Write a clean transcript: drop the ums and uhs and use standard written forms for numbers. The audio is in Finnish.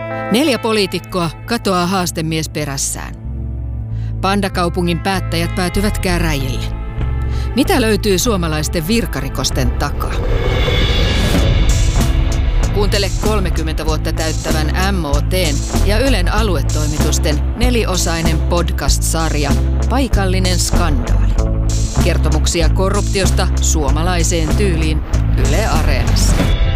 4 poliitikkoa katoaa haastemies perässään. Pandakaupungin päättäjät päätyvät käräjille. Mitä löytyy suomalaisten virkarikosten takaa? Kuuntele 30 vuotta täyttävän MOT:n ja Ylen aluetoimitusten 4-osainen podcast-sarja Paikallinen skandaali. Kertomuksia korruptiosta suomalaiseen tyyliin Yle Areenassa.